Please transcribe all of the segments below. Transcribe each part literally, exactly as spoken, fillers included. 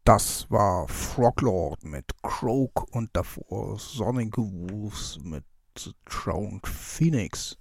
Das war Froglord mit Croak und davor Sonic Wolves mit The Drowned Phoenix.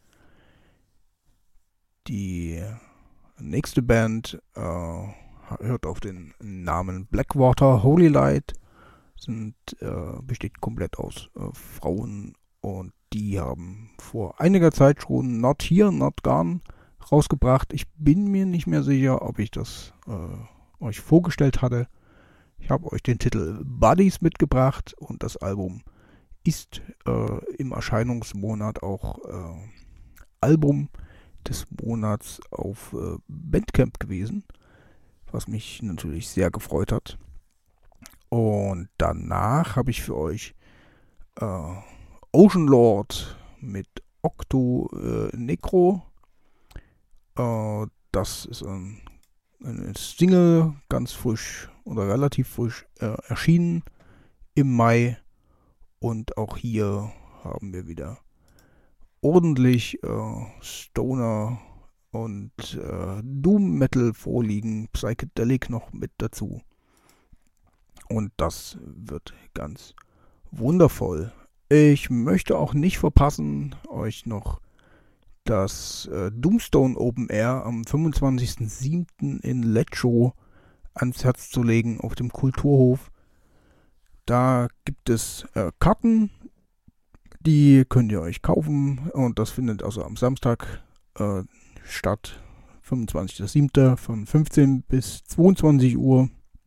Die nächste Band äh, hört auf den Namen Blackwater Holy Light, sind, äh, besteht komplett aus äh, Frauen und die haben vor einiger Zeit schon Not Here, Not Gone rausgebracht. Ich bin mir nicht mehr sicher, ob ich das äh, euch vorgestellt hatte. Ich habe euch den Titel Buddies mitgebracht und das Album ist äh, im Erscheinungsmonat auch äh, Album des Monats auf äh, Bandcamp gewesen, was mich natürlich sehr gefreut hat. Und danach habe ich für euch äh, Ocean Lord mit Octo äh, Necro. Äh, das ist ein, eine Single, ganz frisch oder relativ frisch äh, erschienen im Mai. Und auch hier haben wir wieder ordentlich äh, Stoner und äh, Doom Metal vorliegen, Psychedelic noch mit dazu. Und das wird ganz wundervoll. Ich möchte auch nicht verpassen, euch noch das äh, Doomstone Open Air am fünfundzwanzigsten siebten in Lecco ans Herz zu legen auf dem Kulturhof. Da gibt es äh, Karten, die könnt ihr euch kaufen und das findet also am Samstag äh, statt, fünfundzwanzigsten siebten von fünfzehn bis zweiundzwanzig Uhr.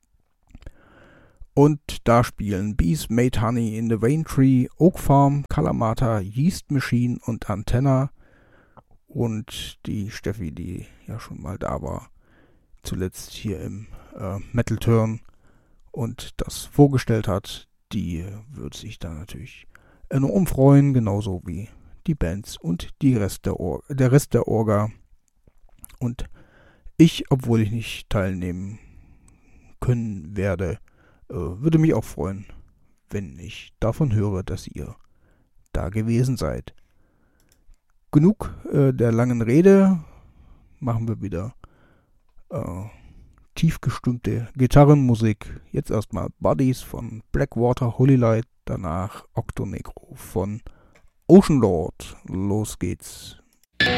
Und da spielen Bees Made Honey in the Vane Tree, Oak Farm, Kalamata, Yeast Machine und Antenna. Und die Steffi, die ja schon mal da war, zuletzt hier im äh, Metal Turn und das vorgestellt hat, die wird sich da natürlich enorm freuen, genauso wie die Bands und die Rest der, Or- der Rest der Orga. Und ich, obwohl ich nicht teilnehmen können werde, äh, würde mich auch freuen, wenn ich davon höre, dass ihr da gewesen seid. Genug äh, der langen Rede, machen wir wieder äh, tiefgestimmte Gitarrenmusik. Jetzt erstmal Buddies von Blackwater Holy Light, danach Octo Negro von Ocean Lord. Los geht's.